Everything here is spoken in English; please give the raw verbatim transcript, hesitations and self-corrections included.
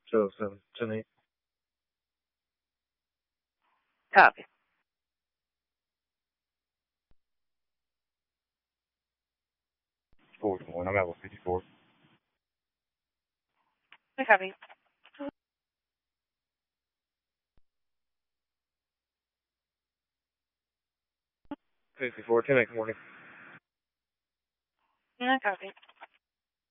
So seven, ten eight. Copy. Four one. I'm at one fifty four. I copy. Fifty four. Ten eight morning. I copy.